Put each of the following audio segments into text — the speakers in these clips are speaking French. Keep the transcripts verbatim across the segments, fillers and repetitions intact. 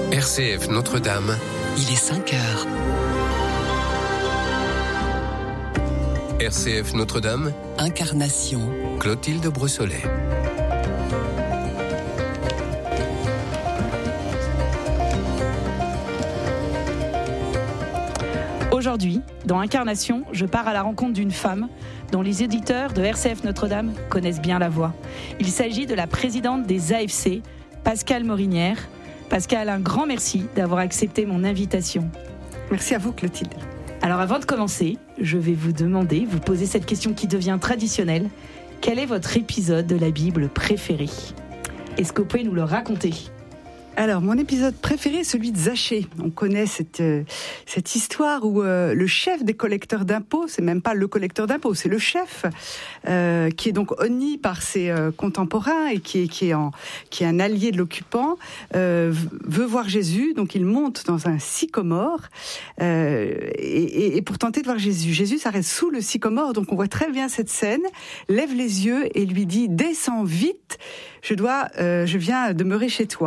R C F Notre-Dame. Il est cinq heures. R C F Notre-Dame. Incarnation. Clotilde Brossolet. Aujourd'hui, dans Incarnation, je pars à la rencontre d'une femme dont les éditeurs de R C F Notre-Dame connaissent bien la voix. Il s'agit de la présidente des A F C, Pascale Morinière. Pascale, un grand merci d'avoir accepté mon invitation. Merci à vous, Clotilde. Alors avant de commencer, je vais vous demander, vous poser cette question qui devient traditionnelle. Quel est votre épisode de la Bible préféré ? Est-ce que vous pouvez nous le raconter ? Alors, mon épisode préféré est celui de Zachée. On connaît cette, euh, cette histoire où euh, le chef des collecteurs d'impôts, c'est même pas le collecteur d'impôts, c'est le chef, euh, qui est donc honni par ses euh, contemporains et qui est, qui, est en, qui est un allié de l'occupant, euh, veut voir Jésus, donc il monte dans un sycomore euh, et, et, et pour tenter de voir Jésus. Jésus s'arrête sous le sycomore, donc on voit très bien cette scène, lève les yeux et lui dit « Descends vite, je, dois, euh, je viens demeurer chez toi ».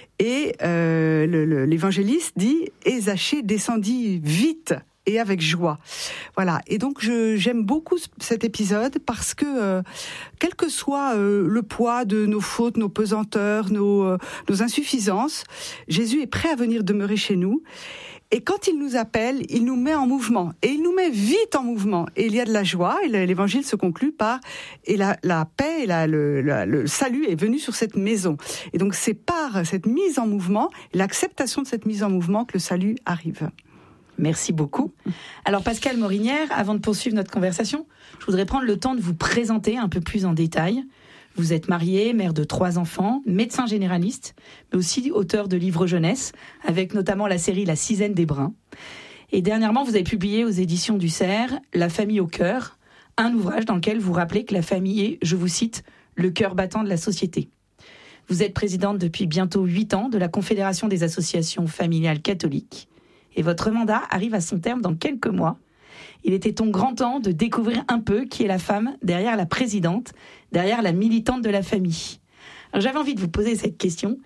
Et euh, le, le, l'évangéliste dit « Et Zachée descendit vite et avec joie ». Voilà. Et donc je, j'aime beaucoup cet épisode parce que euh, quel que soit euh, le poids de nos fautes, nos pesanteurs, nos, euh, nos insuffisances, Jésus est prêt à venir demeurer chez nous. Et quand il nous appelle, il nous met en mouvement. Et il nous met vite en mouvement. Et il y a de la joie. Et l'évangile se conclut par « Et la, la paix et la, le, la, le salut est venu sur cette maison ». Et donc c'est par cette mise en mouvement, l'acceptation de cette mise en mouvement que le salut arrive. Merci beaucoup. Alors Pascale Morinière, avant de poursuivre notre conversation, je voudrais prendre le temps de vous présenter un peu plus en détail. Vous êtes mariée, mère de trois enfants, médecin généraliste, mais aussi auteur de livres jeunesse, avec notamment la série La Sisaine des Brins. Et dernièrement, vous avez publié aux éditions du Cerf « La famille au cœur », un ouvrage dans lequel vous rappelez que la famille est, je vous cite, « le cœur battant de la société ». Vous êtes présidente depuis bientôt huit ans de la Confédération des associations familiales catholiques. Et votre mandat arrive à son terme dans quelques mois. Il était donc grand temps de découvrir un peu qui est la femme derrière la présidente, derrière la militante de la famille. Alors j'avais envie de vous poser cette question.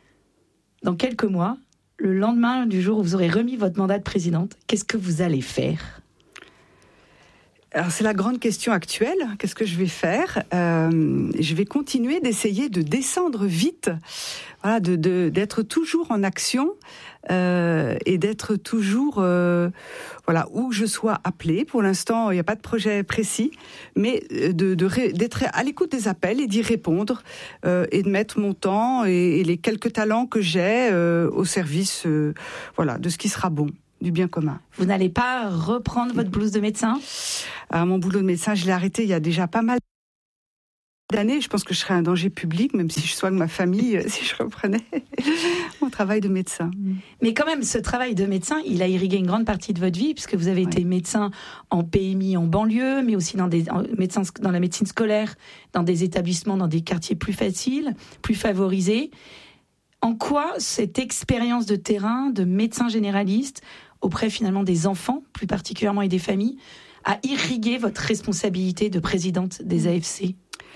Dans quelques mois, le lendemain du jour où vous aurez remis votre mandat de présidente, qu'est-ce que vous allez faire ? Alors c'est la grande question actuelle. Qu'est-ce que je vais faire ? euh, Je vais continuer d'essayer de descendre vite, voilà, de, de, d'être toujours en action euh, et d'être toujours, euh, voilà, où je sois appelée. Pour l'instant, il n'y a pas de projet précis, mais de, de d'être à l'écoute des appels et d'y répondre euh, et de mettre mon temps et, et les quelques talents que j'ai euh, au service, euh, voilà, de ce qui sera bon. Du bien commun. Vous n'allez pas reprendre votre blouse de médecin ? Alors, mon boulot de médecin, je l'ai arrêté il y a déjà pas mal d'années. Je pense que je serais un danger public, même si je soigne ma famille, si je reprenais mon travail de médecin. Mais quand même, ce travail de médecin, il a irrigué une grande partie de votre vie, puisque vous avez oui. été médecin en P M I en banlieue, mais aussi dans, des, en médecin, dans la médecine scolaire, dans des établissements, dans des quartiers plus faciles, plus favorisés. En quoi cette expérience de terrain, de médecin généraliste, auprès finalement des enfants, plus particulièrement, et des familles, a irrigué votre responsabilité de présidente des A F C ?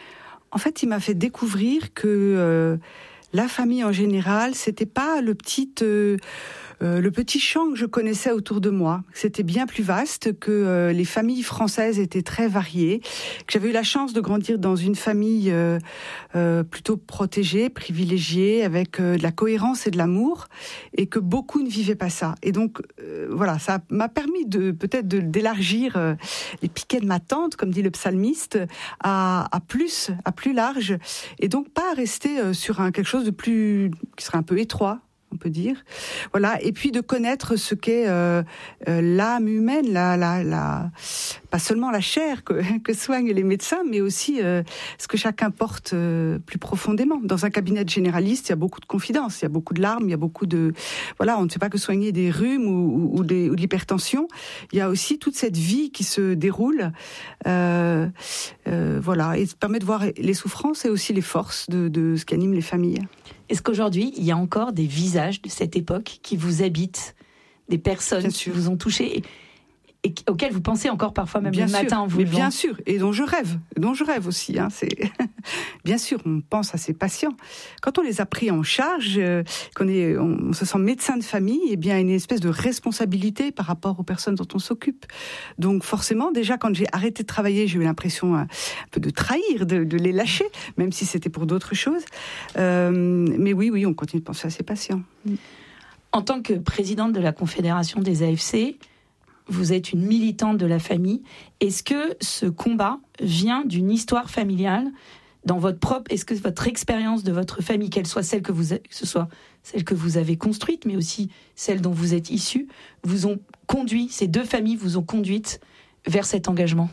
En fait, il m'a fait découvrir que euh, la famille en général, c'était pas le petit, euh, euh, le petit champ que je connaissais autour de moi. C'était bien plus vaste, que euh, les familles françaises étaient très variées, que j'avais eu la chance de grandir dans une famille euh, euh, plutôt protégée, privilégiée, avec euh, de la cohérence et de l'amour, et que beaucoup ne vivaient pas ça. Et donc, euh, voilà, ça m'a permis de peut-être de, d'élargir euh, les piquets de ma tente, comme dit le psalmiste, à, à plus, à plus large, et donc pas rester euh, sur un quelque chose de plus, qui serait un peu étroit, on peut dire. Voilà. Et puis de connaître ce qu'est euh, euh, l'âme humaine, la, la, la, pas seulement la chair que, que soignent les médecins, mais aussi euh, ce que chacun porte euh, plus profondément. Dans un cabinet de généraliste, il y a beaucoup de confidences, il y a beaucoup de larmes, il y a beaucoup de... Voilà, on ne fait pas que soigner des rhumes ou, ou, ou, des, ou de l'hypertension. Il y a aussi toute cette vie qui se déroule. Euh, euh, voilà. Et ça permet de voir les souffrances et aussi les forces de, de ce qui anime les familles. Est-ce qu'aujourd'hui, il y a encore des visages de cette époque qui vous habitent, des personnes qui vous ont touché ? et auquel vous pensez encore parfois même bien le sûr, matin en vous mais levant. bien sûr, et dont je rêve, dont je rêve aussi. Hein, c'est bien sûr, on pense à ces patients. Quand on les a pris en charge, euh, qu'on est, on, on se sent médecin de famille, eh bien, une espèce de responsabilité par rapport aux personnes dont on s'occupe. Donc, forcément, déjà, quand j'ai arrêté de travailler, j'ai eu l'impression un, un peu de trahir, de, de les lâcher, même si c'était pour d'autres choses. Euh, mais oui, oui, on continue de penser à ces patients. En tant que présidente de la Confédération des A F C, vous êtes une militante de la famille. Est-ce que ce combat vient d'une histoire familiale dans votre propre, est-ce que votre expérience de votre famille, qu'elle soit celle que vous, que ce soit celle que vous avez construite, mais aussi celle dont vous êtes issu, vous ont conduit, ces deux familles vous ont conduite vers cet engagement?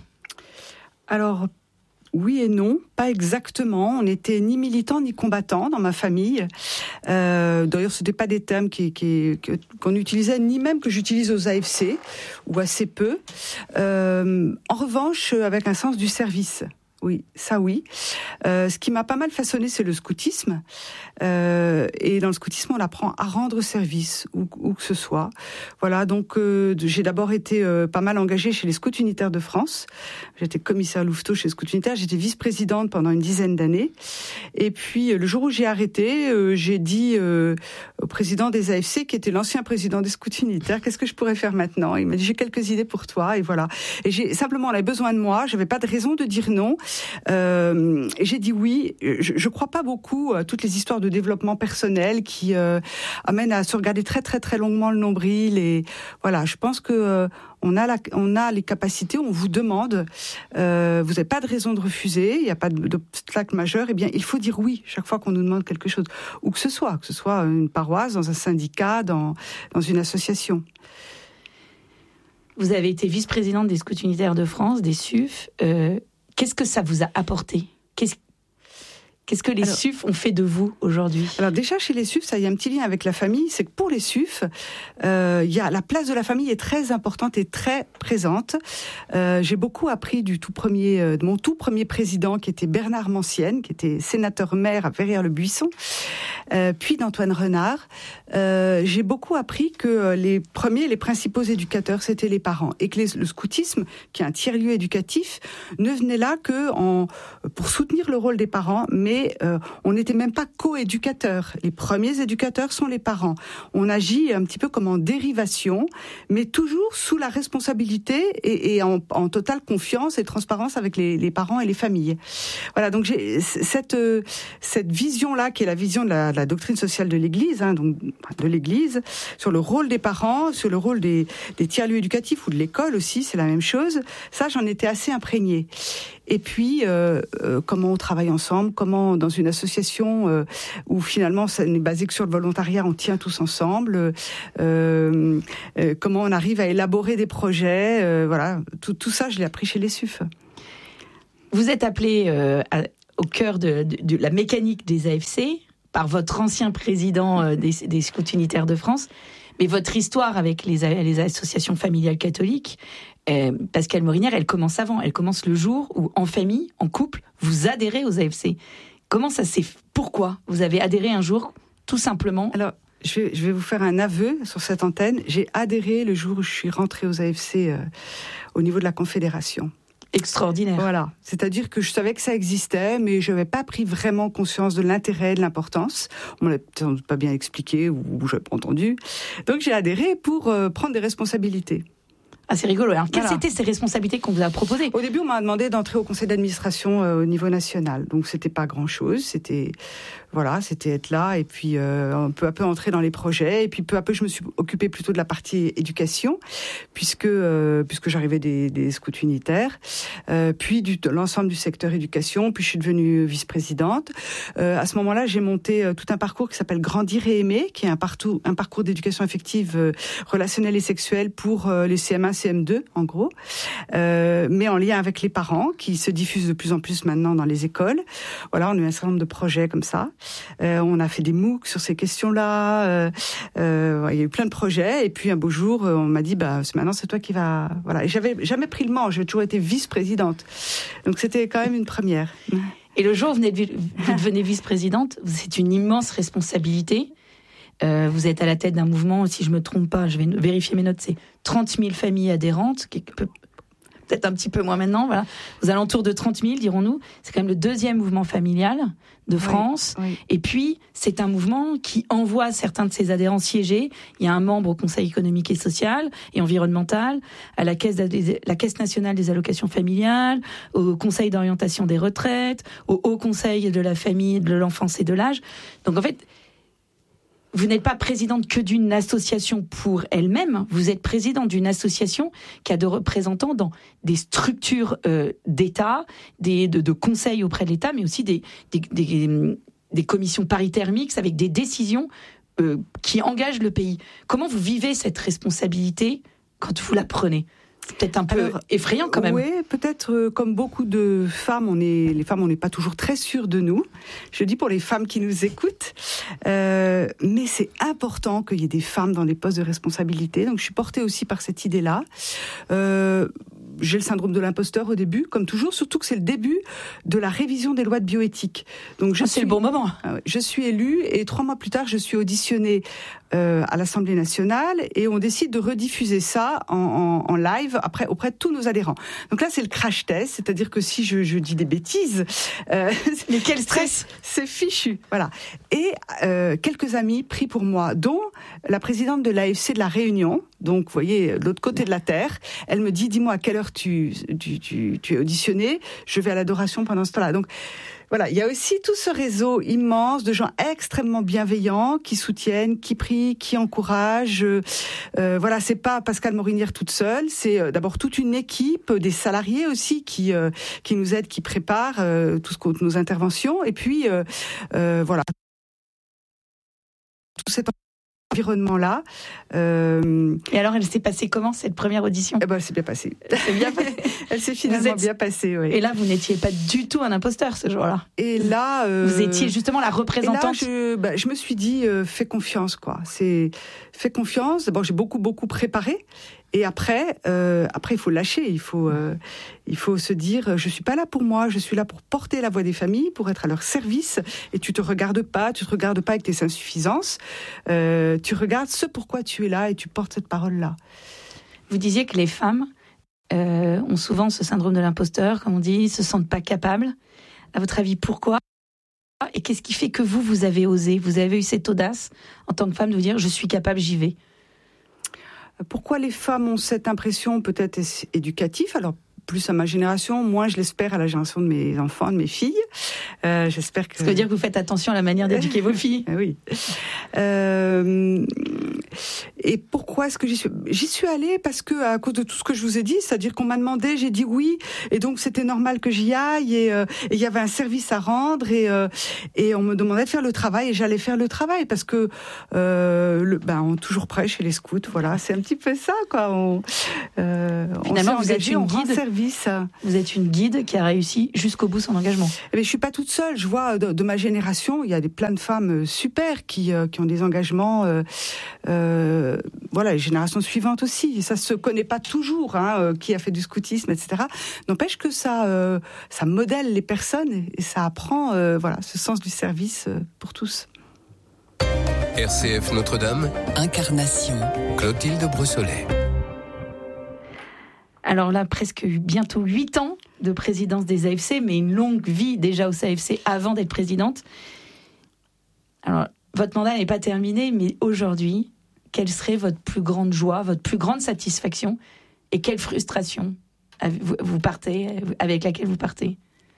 Alors, oui et non, pas exactement. On n'était ni militants ni combattants dans ma famille. Euh, d'ailleurs, ce n'étaient pas des termes qui, qui, que, qu'on utilisait, ni même que j'utilise aux A F C, ou assez peu. Euh, en revanche, avec un sens du service. Oui, ça oui. Euh, ce qui m'a pas mal façonné, c'est le scoutisme. Euh, et dans le scoutisme, on apprend à rendre service, où, où que ce soit. Voilà, donc euh, j'ai d'abord été euh, pas mal engagée chez les Scouts Unitaires de France. J'étais commissaire louveteau chez les Scouts Unitaires. J'étais vice-présidente pendant une dizaine d'années. Et puis, le jour où j'ai arrêté, euh, j'ai dit euh, au président des A F C, qui était l'ancien président des Scouts Unitaires, qu'est-ce que je pourrais faire maintenant? Il m'a dit, j'ai quelques idées pour toi. Et voilà. Et j'ai simplement, on avait besoin de moi. J'avais pas de raison de dire non. Euh, et j'ai dit oui. Je, je crois pas beaucoup à toutes les histoires de développement personnel qui euh, amènent à se regarder très très très longuement le nombril. Et voilà, je pense que euh, on a la, on a les capacités. On vous demande, euh, vous n'avez pas de raison de refuser. Il n'y a pas d'obstacle majeur. Eh bien, il faut dire oui chaque fois qu'on nous demande quelque chose, où que ce soit, que ce soit une paroisse, dans un syndicat, dans dans une association. Vous avez été vice-présidente des Scouts Unitaires de France, des S U F. Euh, Qu'est-ce que ça vous a apporté? Qu'est-ce, qu'est-ce que les alors, S U F ont fait de vous aujourd'hui? Alors déjà, chez les S U F, ça y a un petit lien avec la famille. C'est que pour les S U F, euh, y a, la place de la famille est très importante et très présente. Euh, j'ai beaucoup appris du tout premier, euh, de mon tout premier président, qui était Bernard Mancienne, qui était sénateur-maire à Verrières-le-Buisson, euh, puis d'Antoine Renard. Euh, j'ai beaucoup appris que les premiers, les principaux éducateurs, c'était les parents. Et que les, le scoutisme, qui est un tiers-lieu éducatif, ne venait là que en, pour soutenir le rôle des parents, mais euh, on n'était même pas co-éducateurs. Les premiers éducateurs sont les parents. On agit un petit peu comme en dérivation, mais toujours sous la responsabilité et, et en, en totale confiance et transparence avec les, les parents et les familles. Voilà, donc j'ai cette, cette vision-là, qui est la vision de la, de la doctrine sociale de l'Église, hein, donc de l'Église, sur le rôle des parents, sur le rôle des, des tiers-lieux éducatifs ou de l'école aussi, c'est la même chose. Ça, j'en étais assez imprégnée. Et puis, euh, euh, comment on travaille ensemble, comment dans une association euh, où finalement ça n'est basé que sur le volontariat, on tient tous ensemble, euh, euh, comment on arrive à élaborer des projets, euh, voilà, tout, tout ça, je l'ai appris chez les S U F. Vous êtes appelé euh, à, au cœur de, de, de la mécanique des A F C par votre ancien président euh, des, des Scouts Unitaires de France, mais votre histoire avec les, les associations familiales catholiques, euh, Pascale Morinière, elle commence avant, elle commence le jour où, en famille, en couple, vous adhérez aux A F C. Comment ça s'est fait? Pourquoi vous avez adhéré un jour, tout simplement? Alors, je vais, je vais vous faire un aveu sur cette antenne. J'ai adhéré le jour où je suis rentrée aux A F C euh, au niveau de la Confédération. Extraordinaire. Voilà, c'est-à-dire que je savais que ça existait, mais je n'avais pas pris vraiment conscience de l'intérêt, de l'importance. On ne m'l'a peut-être pas bien expliqué ou, ou je n'avais pas entendu. Donc j'ai adhéré pour euh, prendre des responsabilités. Ah, c'est rigolo. Alors, quelles voilà. étaient ces responsabilités qu'on vous a proposées? Au début, on m'a demandé d'entrer au conseil d'administration euh, au niveau national. Donc, c'était pas grand-chose. C'était, voilà, c'était être là et puis euh, peu à peu entrer dans les projets. Et puis, peu à peu, je me suis occupée plutôt de la partie éducation, puisque euh, puisque j'arrivais des, des scouts unitaires, euh, puis du, de l'ensemble du secteur éducation. Puis, je suis devenue vice-présidente. Euh, à ce moment-là, j'ai monté euh, tout un parcours qui s'appelle Grandir et aimer, qui est un parcours, un parcours d'éducation affective, euh, relationnelle et sexuelle pour euh, les C M un, C M deux, en gros, euh, mais en lien avec les parents, qui se diffusent de plus en plus maintenant dans les écoles. Voilà, on a eu un certain nombre de projets comme ça. Euh, on a fait des MOOC sur ces questions-là. Euh, euh, il y a eu plein de projets. Et puis un beau jour, on m'a dit, bah, maintenant c'est toi qui vas. Voilà. Et j'avais jamais pris le manche. J'ai toujours été vice-présidente. Donc c'était quand même une première. Et le jour où vous devenez vice-présidente, c'est une immense responsabilité. Euh, vous êtes à la tête d'un mouvement, si je ne me trompe pas, je vais vérifier mes notes, c'est trente mille familles adhérentes, qui peut, peut-être un petit peu moins maintenant, voilà. Aux alentours de trente mille, dirons-nous. C'est quand même le deuxième mouvement familial de France. Oui, oui. Et puis, c'est un mouvement qui envoie certains de ses adhérents siéger. Il y a un membre au Conseil économique et social et environnemental, à la Caisse, la Caisse nationale des allocations familiales, au Conseil d'orientation des retraites, au Haut Conseil de la famille, de l'enfance et de l'âge. Donc, en fait, vous n'êtes pas présidente que d'une association pour elle-même, vous êtes présidente d'une association qui a de représentants dans des structures euh, d'État, des, de, de conseils auprès de l'État, mais aussi des, des, des, des commissions paritaires mixtes avec des décisions euh, qui engagent le pays. Comment vous vivez cette responsabilité quand vous la prenez ? C'est peut-être un peu Alors, effrayant quand même. Oui, peut-être euh, comme beaucoup de femmes, on est, les femmes, on n'est pas toujours très sûres de nous. Je dis pour les femmes qui nous écoutent, euh, mais c'est important qu'il y ait des femmes dans des postes de responsabilité. Donc je suis portée aussi par cette idée-là. Euh, J'ai le syndrome de l'imposteur au début, comme toujours, surtout que c'est le début de la révision des lois de bioéthique. Donc je ah, suis, c'est le bon moment. Je suis élue et trois mois plus tard, je suis auditionnée euh, à l'Assemblée nationale et on décide de rediffuser ça en, en, en live après auprès de tous nos adhérents. Donc là, c'est le crash test, c'est-à-dire que si je, je dis des bêtises, euh, mais quel stress, c'est fichu, voilà. Et euh, quelques amis pris pour moi, dont la présidente de l'A F C de la Réunion. Donc, vous voyez, de l'autre côté de la terre, elle me dit, dis-moi à quelle heure tu, tu, tu, tu es auditionné, je vais à l'adoration pendant ce temps-là. Donc, voilà, il y a aussi tout ce réseau immense de gens extrêmement bienveillants qui soutiennent, qui prient, qui encouragent. Euh, voilà, c'est pas Pascale Morinière toute seule, c'est euh, d'abord toute une équipe, des salariés aussi qui euh, qui nous aident, qui préparent euh, tout ce que, nos interventions. Et puis, euh, euh, voilà, tout cet environnement-là. Euh... Et alors, elle s'est passée comment, cette première audition ? Eh ben, elle s'est bien passée. Elle s'est bien passée. Elle s'est finalement êtes... bien passée, oui. Et là, vous n'étiez pas du tout un imposteur, ce jour-là. Et là... Euh... Vous étiez justement la représentante. Et là, je, bah, je me suis dit, euh, fais confiance, quoi. C'est, fais confiance. D'abord, j'ai beaucoup, beaucoup préparé. Et après, euh, après, il faut lâcher. Il faut, euh, il faut se dire, je suis pas là pour moi. Je suis là pour porter la voix des familles, pour être à leur service. Et tu te regardes pas, tu te regardes pas avec tes insuffisances. Euh, tu regardes ce pourquoi tu es là et tu portes cette parole-là. Vous disiez que les femmes euh, ont souvent ce syndrome de l'imposteur, comme on dit, se sentent pas capables. À votre avis, pourquoi ? Et qu'est-ce qui fait que vous, vous avez osé, vous avez eu cette audace en tant que femme de vous dire, je suis capable, j'y vais ? Pourquoi les femmes ont cette impression peut-être éducative ? Alors, plus à ma génération, moins je l'espère à la génération de mes enfants, de mes filles. Euh, j'espère que... Ça veut dire que vous faites attention à la manière d'éduquer vos filles. Oui. Euh... Et pourquoi est-ce que j'y suis J'y suis allée parce que, à cause de tout ce que je vous ai dit, c'est-à-dire qu'on m'a demandé, j'ai dit oui, et donc c'était normal que j'y aille, et il euh, y avait un service à rendre, et, euh, et on me demandait de faire le travail, et j'allais faire le travail, parce que euh, le, ben, on est toujours prêt chez les scouts, voilà, c'est un petit peu ça, quoi. On, euh, Finalement, on vous êtes une guide. Service. Vous êtes une guide qui a réussi jusqu'au bout son engagement. Eh bien, je suis pas toute seule. Je vois de, de ma génération, il y a des plein de femmes super qui euh, qui ont des engagements. Euh, euh, voilà, les générations suivantes aussi. Et ça se connaît pas toujours, hein, euh, qui a fait du scoutisme, et cetera. N'empêche que ça euh, ça modèle les personnes et ça apprend euh, voilà ce sens du service euh, pour tous. R C F Notre-Dame. Incarnation. Clotilde Brossolet. Alors là, presque bientôt huit ans de présidence des A F C, mais une longue vie déjà au A F C avant d'être présidente. Alors, votre mandat n'est pas terminé, mais aujourd'hui, quelle serait votre plus grande joie, votre plus grande satisfaction et quelle frustration vous partez, avec laquelle vous partez ?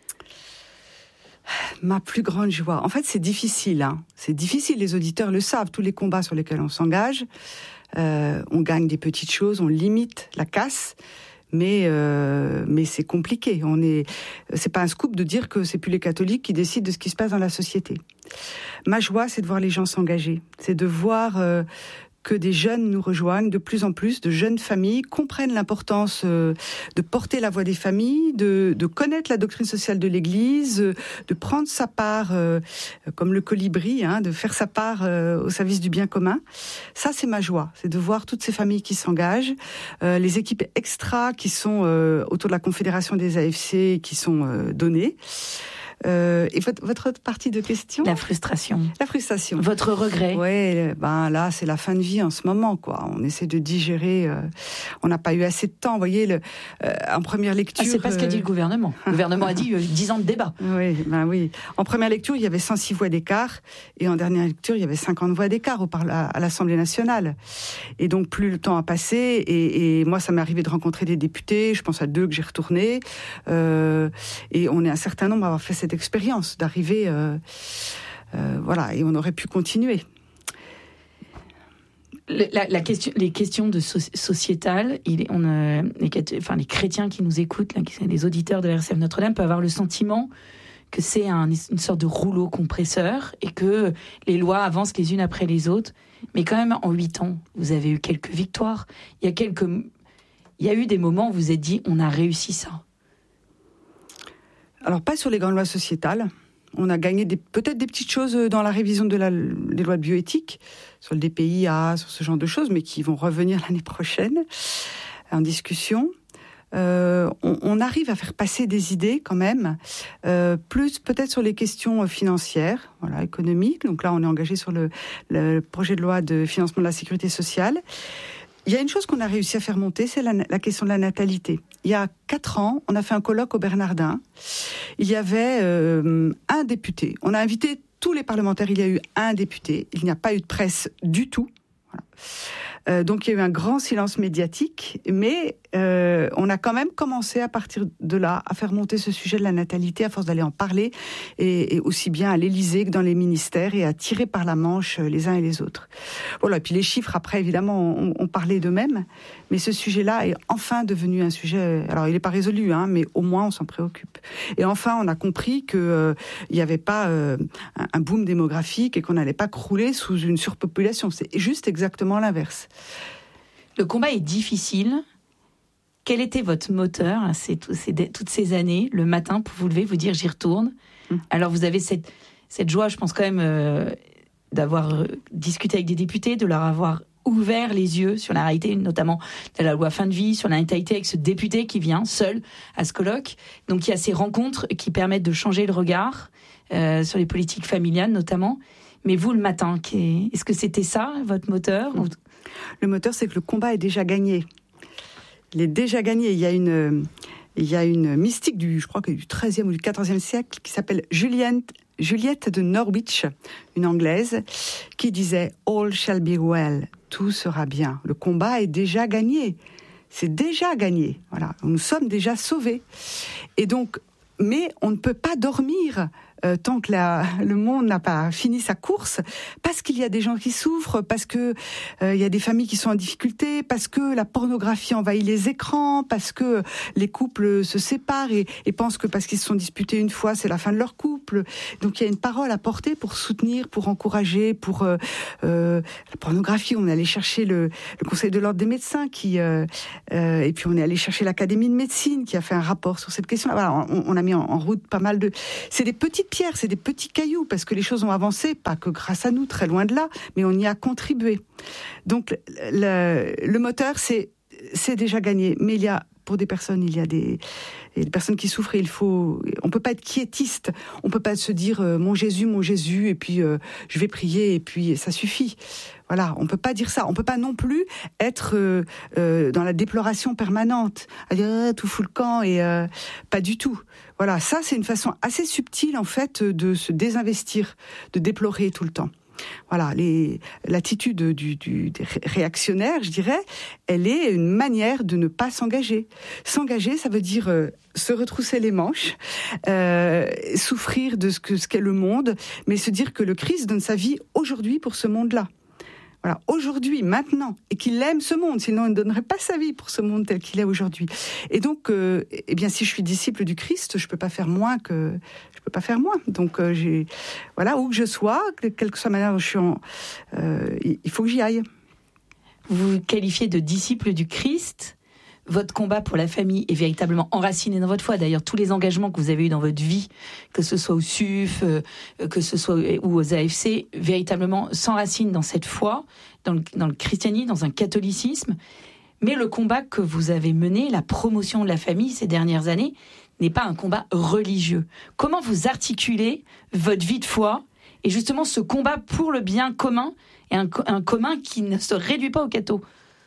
Ma plus grande joie. En fait, c'est difficile. Hein. C'est difficile, les auditeurs le savent. Tous les combats sur lesquels on s'engage, euh, on gagne des petites choses, on limite la casse. Mais euh, mais c'est compliqué. On est, c'est pas un scoop de dire que c'est plus les catholiques qui décident de ce qui se passe dans la société. Ma joie, c'est de voir les gens s'engager. C'est de voir euh, que des jeunes nous rejoignent, de plus en plus de jeunes familles comprennent l'importance euh, de porter la voix des familles, de, de connaître la doctrine sociale de l'Église, euh, de prendre sa part, euh, comme le colibri, hein, de faire sa part euh, au service du bien commun. Ça, c'est ma joie, c'est de voir toutes ces familles qui s'engagent, euh, les équipes extra qui sont euh, autour de la Confédération des A F C qui sont euh, données. Euh, et votre, votre autre partie de question ? La frustration. La frustration. Votre regret ? Oui, ben là, c'est la fin de vie en ce moment, quoi. On essaie de digérer. Euh, on n'a pas eu assez de temps. Vous voyez, le, euh, en première lecture. Ah, c'est pas ce qu'a dit le gouvernement. Le gouvernement a dit euh, dix ans de débat. Oui, ben oui. En première lecture, il y avait cent six voix d'écart, et en dernière lecture, il y avait cinquante voix d'écart au parla- à l'Assemblée nationale. Et donc, plus le temps a passé, et, et moi, ça m'est arrivé de rencontrer des députés. Je pense à deux que j'ai retournés, euh, et on est un certain nombre à avoir fait cette expérience d'arriver, euh, euh, voilà, et on aurait pu continuer. La, la question, les questions de so- sociétales, il, on, euh, les, enfin, les chrétiens qui nous écoutent, là, qui sont les auditeurs de la R C F Notre-Dame, peuvent avoir le sentiment que c'est un, une sorte de rouleau compresseur et que les lois avancent les unes après les autres. Mais quand même, en huit ans, vous avez eu quelques victoires. Il y a quelques, il y a eu des moments où vous vous êtes dit, on a réussi ça. Alors, pas sur les grandes lois sociétales. On a gagné des, peut-être des petites choses dans la révision de la, des lois de bioéthique, sur le D P I A, sur ce genre de choses, mais qui vont revenir l'année prochaine en discussion. Euh, on, on arrive à faire passer des idées quand même, euh, plus peut-être sur les questions financières, voilà, économiques. Donc là, on est engagé sur le, le projet de loi de financement de la sécurité sociale. Il y a une chose qu'on a réussi à faire monter, c'est la, la question de la natalité. Il y a quatre ans, on a fait un colloque au Bernardin. Il y avait euh, un député. On a invité tous les parlementaires. Il y a eu un député. Il n'y a pas eu de presse du tout. Voilà. Euh, donc il y a eu un grand silence médiatique, mais euh, on a quand même commencé à partir de là à faire monter ce sujet de la natalité à force d'aller en parler, et, et aussi bien à l'Élysée que dans les ministères, et à tirer par la manche les uns et les autres. Voilà. Et puis les chiffres après évidemment ont, ont parlé d'eux-mêmes, mais ce sujet-là est enfin devenu un sujet. Alors il n'est pas résolu, hein, mais au moins on s'en préoccupe. Et enfin on a compris que euh, il n'y avait pas euh, un, un boom démographique et qu'on n'allait pas crouler sous une surpopulation. C'est juste exactement l'inverse. Le combat est difficile. Quel était votre moteur, hein, c'est, c'est, toutes ces années, le matin, pour vous lever, vous dire j'y retourne? mmh. Alors vous avez cette, cette joie, je pense quand même, euh, d'avoir euh, discuté avec des députés, de leur avoir ouvert les yeux sur la réalité, notamment de la loi fin de vie, sur la natalité, avec ce député qui vient seul à ce colloque. Donc il y a ces rencontres qui permettent de changer le regard euh, sur les politiques familiales notamment. Mais vous, le matin, est-ce que c'était ça, votre moteur? mmh. Le moteur, c'est que le combat est déjà gagné. Il est déjà gagné. Il y a une, il y a une mystique du, je crois que du treizième ou du quatorzième siècle qui s'appelle Juliette, Juliette de Norwich, une Anglaise, qui disait « All shall be well », tout sera bien. Le combat est déjà gagné. C'est déjà gagné. Voilà. Nous sommes déjà sauvés. Et donc, mais on ne peut pas dormir euh, tant que la, le monde n'a pas fini sa course, parce qu'il y a des gens qui souffrent, parce que euh, il y a des familles qui sont en difficulté, parce que la pornographie envahit les écrans, parce que les couples se séparent et, et pensent que parce qu'ils se sont disputés une fois, c'est la fin de leur couple. Donc il y a une parole à porter pour soutenir, pour encourager, pour euh, euh, la pornographie. On est allé chercher le, le Conseil de l'ordre des médecins, qui euh, euh, et puis on est allé chercher l'Académie de médecine, qui a fait un rapport sur cette question. Voilà, on, on a mis en, en route pas mal de. C'est des petites pierres, c'est des petits cailloux, parce que les choses ont avancé, pas que grâce à nous, très loin de là, mais on y a contribué. Donc le, le moteur, c'est c'est déjà gagné, mais il y a pour des personnes, il y a des, des personnes qui souffrent et il faut, on peut pas être quiétiste, on peut pas se dire euh, mon Jésus, mon Jésus, et puis euh, je vais prier et puis ça suffit. Voilà, on peut pas dire ça. On peut pas non plus être euh, euh, dans la déploration permanente, à dire ah, tout fout le camp et euh, pas du tout. Voilà, ça c'est une façon assez subtile en fait de se désinvestir, de déplorer tout le temps. Voilà, les, l'attitude du, du, des réactionnaires, je dirais, elle est une manière de ne pas s'engager. S'engager, ça veut dire euh, se retrousser les manches, euh, souffrir de ce, que, ce qu'est le monde, mais se dire que le Christ donne sa vie aujourd'hui pour ce monde-là. Voilà, aujourd'hui, maintenant, et qu'il aime ce monde, sinon il ne donnerait pas sa vie pour ce monde tel qu'il est aujourd'hui. Et donc, euh, eh bien, si je suis disciple du Christ, je peux pas faire moins que, je peux pas faire moins. Donc, euh, j'ai, voilà, où que je sois, quelle que soit la manière dont je suis, en, euh, il faut que j'y aille. Vous vous qualifiez de disciple du Christ. Votre combat pour la famille est véritablement enraciné dans votre foi. D'ailleurs, tous les engagements que vous avez eus dans votre vie, que ce soit au S U F, euh, que ce soit ou aux A F C, véritablement s'enracinent dans cette foi, dans le, dans le christianisme, dans un catholicisme. Mais le combat que vous avez mené, la promotion de la famille ces dernières années, n'est pas un combat religieux. Comment vous articulez votre vie de foi et justement ce combat pour le bien commun, et un, un commun qui ne se réduit pas au catho?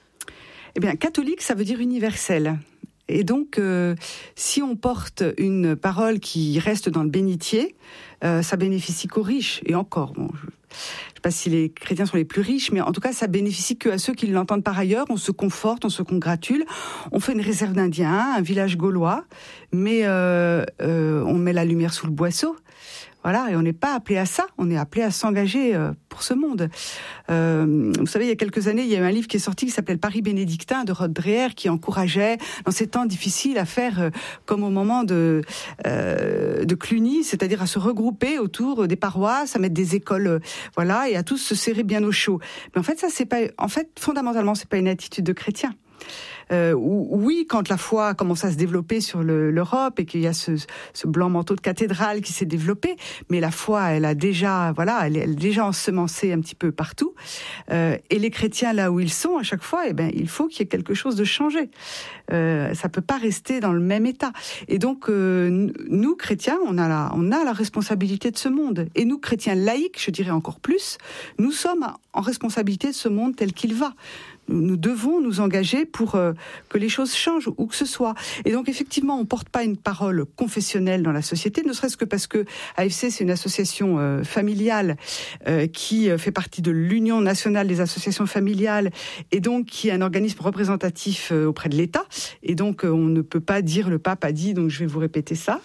Eh bien, catholique, ça veut dire universel. Et donc, euh, si on porte une parole qui reste dans le bénitier, euh, ça bénéficie qu'aux riches. Et encore, bon, je ne sais pas si les chrétiens sont les plus riches, mais en tout cas, ça bénéficie qu'à ceux qui l'entendent par ailleurs. On se conforte, on se congratule. On fait une réserve d'Indiens, un village gaulois, mais euh, euh, on met la lumière sous le boisseau. Voilà, et on n'est pas appelé à ça, on est appelé à s'engager euh, pour ce monde. Euh, vous savez, il y a quelques années, il y a eu un livre qui est sorti qui s'appelait Le Paris bénédictin de Rod Dreher, qui encourageait, dans ces temps difficiles, à faire euh, comme au moment de, euh, de Cluny, c'est-à-dire à se regrouper autour des paroisses, à mettre des écoles, euh, voilà, et à tous se serrer bien au chaud. Mais en fait, ça, c'est pas, en fait, fondamentalement, c'est pas une attitude de chrétien. Euh, oui, quand la foi commence à se développer sur le, l'Europe et qu'il y a ce, ce blanc manteau de cathédrale qui s'est développé, mais la foi, elle a déjà, voilà, elle est, elle est déjà ensemencée un petit peu partout. Euh, et les chrétiens, là où ils sont, à chaque fois, eh ben, il faut qu'il y ait quelque chose de changé. Euh, ça peut pas rester dans le même état. Et donc, euh, nous, chrétiens, on a la, on a la responsabilité de ce monde. Et nous, chrétiens laïcs, je dirais encore plus, nous sommes en responsabilité de ce monde tel qu'il va. Nous devons nous engager pour euh, que les choses changent, où que ce soit. Et donc, effectivement, on ne porte pas une parole confessionnelle dans la société, ne serait-ce que parce que A F C, c'est une association euh, familiale euh, qui fait partie de l'Union nationale des associations familiales et donc qui est un organisme représentatif euh, auprès de l'État. Et donc, euh, on ne peut pas dire le pape a dit, donc je vais vous répéter ça.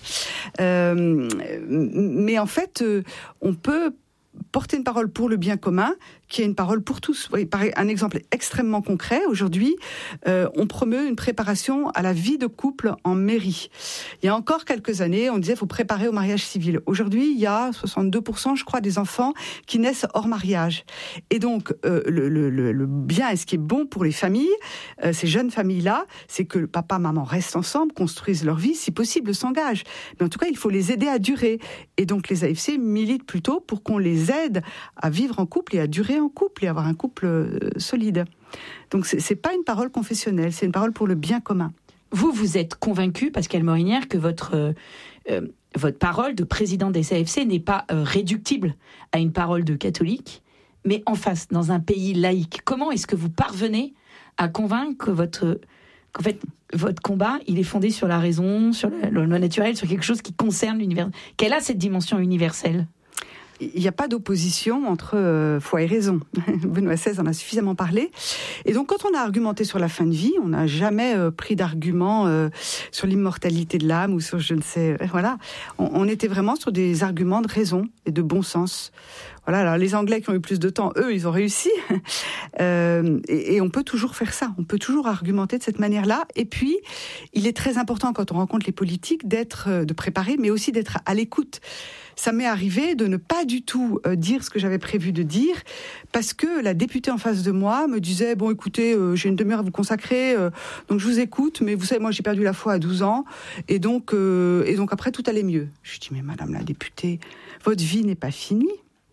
Euh, mais en fait, euh, on peut porter une parole pour le bien commun, qui est une parole pour tous. Oui, un exemple extrêmement concret, aujourd'hui, euh, on promeut une préparation à la vie de couple en mairie. Il y a encore quelques années, on disait qu'il faut préparer au mariage civil. Aujourd'hui, il y a soixante-deux pour cent, je crois, des enfants qui naissent hors mariage. Et donc, euh, le, le, le bien et ce qui est bon pour les familles, euh, ces jeunes familles-là, c'est que le papa, maman restent ensemble, construisent leur vie, si possible, s'engagent. Mais en tout cas, il faut les aider à durer. Et donc, les A F C militent plutôt pour qu'on les aide à vivre en couple et à durer en couple et avoir un couple euh, solide. Donc c'est, c'est pas une parole confessionnelle, c'est une parole pour le bien commun. Vous, vous êtes convaincu, Pascale Morinière, que votre, euh, euh, votre parole de président des A F C n'est pas euh, réductible à une parole de catholique, mais en face, dans un pays laïque. Comment est-ce que vous parvenez à convaincre que votre, qu'en fait, votre combat, il est fondé sur la raison, sur la loi naturelle, sur quelque chose qui concerne l'univers, qu'elle a cette dimension universelle? Il n'y a pas d'opposition entre euh, foi et raison. Benoît seize en a suffisamment parlé. Et donc, quand on a argumenté sur la fin de vie, on n'a jamais euh, pris d'arguments euh, sur l'immortalité de l'âme ou sur je ne sais... Euh, voilà. On, on était vraiment sur des arguments de raison et de bon sens. Voilà. Alors, les Anglais qui ont eu plus de temps, eux, ils ont réussi. euh, et, et on peut toujours faire ça. On peut toujours argumenter de cette manière-là. Et puis, il est très important, quand on rencontre les politiques, d'être, euh, de préparer, mais aussi d'être à l'écoute. Ça m'est arrivé de ne pas du tout euh, dire ce que j'avais prévu de dire, parce que la députée en face de moi me disait « Bon, écoutez, euh, j'ai une demi-heure à vous consacrer, euh, donc je vous écoute, mais vous savez, moi j'ai perdu la foi à douze ans, et donc, euh, et donc après tout allait mieux. » Je dis « Mais madame la députée, votre vie n'est pas finie. »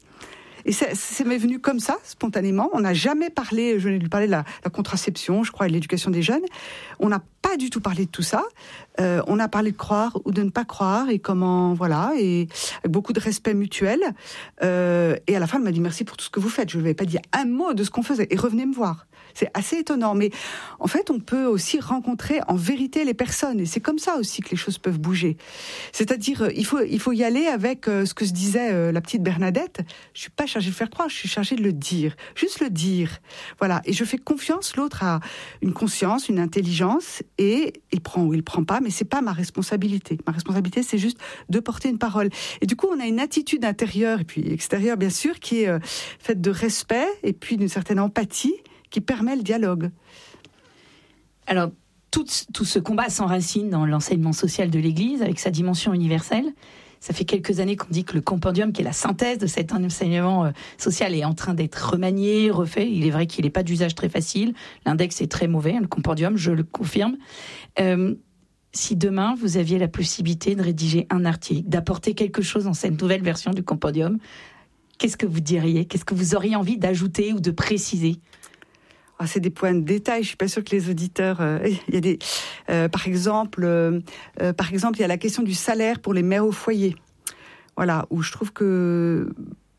Et ça, ça m'est venu comme ça, spontanément. On n'a jamais parlé, je venais de lui parler de la, la contraception, je crois, et de l'éducation des jeunes. On n'a pas du tout parlé de tout ça. Euh, on a parlé de croire ou de ne pas croire, et comment, voilà, et avec beaucoup de respect mutuel. Euh, et à la fin, elle m'a dit merci pour tout ce que vous faites. Je ne lui avais pas dit un mot de ce qu'on faisait. Et revenez me voir. C'est assez étonnant. Mais en fait, on peut aussi rencontrer en vérité les personnes. Et c'est comme ça aussi que les choses peuvent bouger. C'est-à-dire, il faut, il faut y aller avec euh, ce que se disait euh, la petite Bernadette. Je suis pas chargée de faire croire, je suis chargée de le dire. Juste le dire. Voilà. Et je fais confiance. L'autre a une conscience, une intelligence, et il prend ou il prend pas, mais c'est pas ma responsabilité. Ma responsabilité, c'est juste de porter une parole. Et du coup, on a une attitude intérieure et puis extérieure, bien sûr, qui est euh, faite de respect et puis d'une certaine empathie qui permet le dialogue. Alors, tout, tout ce combat s'enracine dans l'enseignement social de l'Église, avec sa dimension universelle. Ça fait quelques années qu'on dit que le compendium, qui est la synthèse de cet enseignement euh, social, est en train d'être remanié, refait. Il est vrai qu'il n'est pas d'usage très facile. L'index est très mauvais, le compendium, je le confirme. Euh, si demain, vous aviez la possibilité de rédiger un article, d'apporter quelque chose dans cette nouvelle version du compendium, qu'est-ce que vous diriez ? Qu'est-ce que vous auriez envie d'ajouter ou de préciser ? Oh, c'est des points de détail. Je suis pas sûre que les auditeurs. Euh, il y a des, euh, par exemple, euh, euh, par exemple, il y a la question du salaire pour les mères au foyer. Voilà, où je trouve que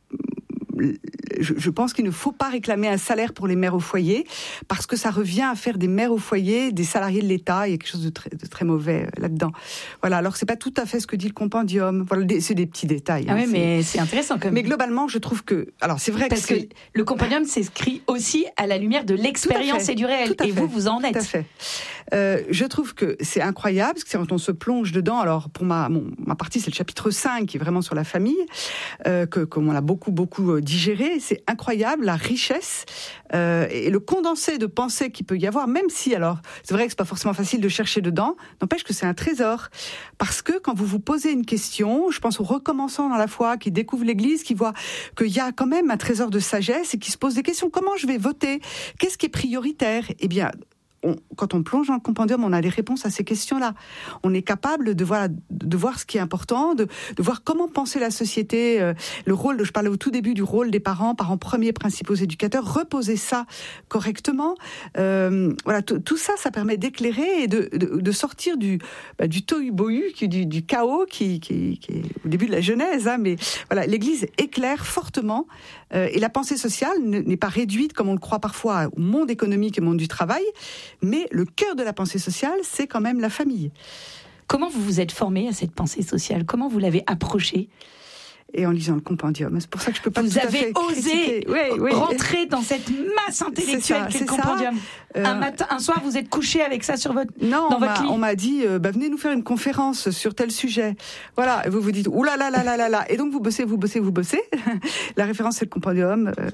je, je pense qu'il ne faut pas réclamer un salaire pour les mères au foyer, parce que ça revient à faire des mères au foyer des salariés de l'État. Il y a quelque chose de très, de très mauvais là-dedans. Voilà, alors c'est pas tout à fait ce que dit le compendium. Voilà, c'est des petits détails. Ah hein, oui, c'est... mais c'est intéressant quand même. Mais globalement, je trouve que... Alors, c'est vrai Parce que... que le compendium s'inscrit aussi à la lumière de l'expérience et du réel. Et vous, vous en êtes. Tout à fait. Euh, je trouve que c'est incroyable, parce que quand on se plonge dedans, alors pour ma, mon, ma partie, c'est le chapitre cinq, qui est vraiment sur la famille, euh, que, comme on l'a beaucoup, beaucoup digéré. C'est incroyable, la richesse euh, et le condensé de pensées qu'il peut y avoir, même si, alors, c'est vrai que c'est pas forcément facile de chercher dedans, n'empêche que c'est un trésor. Parce que quand vous vous posez une question, je pense aux recommençants dans la foi, qui découvrent l'Église, qui voient qu'il y a quand même un trésor de sagesse et qui se posent des questions. Comment je vais voter ? Qu'est-ce qui est prioritaire ? Eh bien, On, quand on plonge dans le compendium, on a des réponses à ces questions-là. On est capable de voir, de voir ce qui est important, de, de voir comment penser la société, euh, le rôle, de, je parlais au tout début du rôle des parents, parents premiers, principaux éducateurs, reposer ça correctement. Euh, voilà, t- tout ça, ça permet d'éclairer et de, de, de sortir du, bah, du tohu-bohu, du, du chaos qui, qui, qui est au début de la Genèse. Hein, mais voilà, l'Église éclaire fortement euh, et la pensée sociale n'est pas réduite, comme on le croit parfois, au monde économique et au monde du travail. Mais le cœur de la pensée sociale, c'est quand même la famille. Comment vous vous êtes formé à cette pensée sociale ? Comment vous l'avez approchée ? Et en lisant le compendium. C'est pour ça que je peux pas vous tout à avez fait osé oui, oui. rentrer dans cette masse intellectuelle qu'est le compendium. Euh... Un matin, un soir, vous êtes couché avec ça sur votre non, dans on votre m'a, lit. on m'a dit euh, bah, venez nous faire une conférence sur tel sujet. Voilà, et vous vous dites ouh là là là là là là. Et donc vous bossez, vous bossez, vous bossez. La référence c'est le compendium. Euh,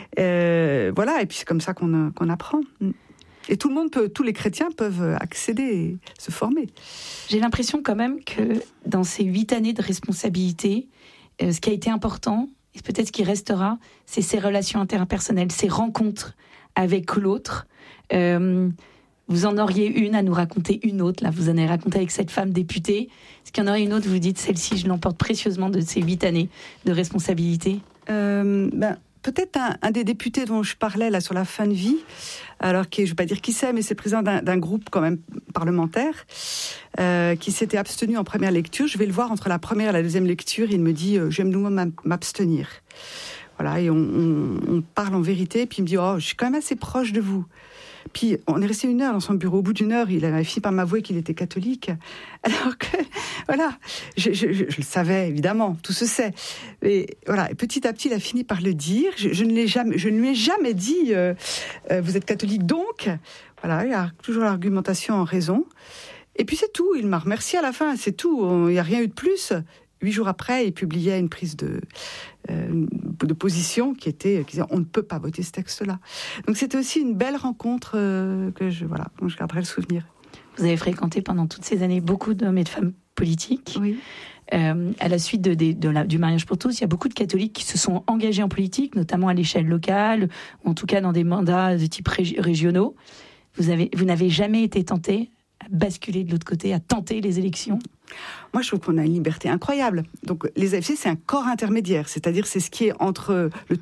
euh, voilà, et puis c'est comme ça qu'on qu'on apprend. Et tout le monde peut, tous les chrétiens peuvent accéder et se former. J'ai l'impression quand même que dans ces huit années de responsabilité, euh, ce qui a été important, et peut-être ce qui restera, c'est ces relations interpersonnelles, ces rencontres avec l'autre. Euh, vous en auriez une à nous raconter une autre. Là, vous en avez raconté avec cette femme députée. Est-ce qu'il y en aurait une autre, vous dites, celle-ci, je l'emporte précieusement de ces huit années de responsabilité ? euh, ben... Peut-être un, un des députés dont je parlais là sur la fin de vie, alors qui, je ne vais pas dire qui c'est, mais c'est président d'un, d'un groupe quand même parlementaire, euh, qui s'était abstenu en première lecture. Je vais le voir entre la première et la deuxième lecture. Il me dit euh, j'aime nous m'abstenir. Voilà, et on, on, on parle en vérité. Puis il me dit oh, je suis quand même assez proche de vous. Puis on est resté une heure dans son bureau. Au bout d'une heure, il avait fini par m'avouer qu'il était catholique. Alors que, voilà, je, je, je, je le savais évidemment, tout se sait. Et voilà, et petit à petit, il a fini par le dire. Je, je ne l'ai jamais, je ne lui ai jamais dit euh, euh, vous êtes catholique donc. Voilà, il y a toujours l'argumentation en raison. Et puis c'est tout. Il m'a remercié à la fin. C'est tout. Il n'y a rien eu de plus. Huit jours après, il publiait une prise de, euh, de position qui était, qui disait on ne peut pas voter ce texte-là. Donc c'était aussi une belle rencontre euh, que je, voilà, dont je garderai le souvenir. Vous avez fréquenté pendant toutes ces années beaucoup d'hommes et de femmes politiques. Oui. Euh, à la suite de, de, de la, du mariage pour tous, il y a beaucoup de catholiques qui se sont engagés en politique, notamment à l'échelle locale, ou en tout cas dans des mandats de type régi- régionaux. Vous, avez, vous n'avez jamais été tenté à basculer de l'autre côté, à tenter les élections ? Moi, je trouve qu'on a une liberté incroyable. Donc, les A F C, c'est un corps intermédiaire, c'est-à-dire c'est ce qui est entre le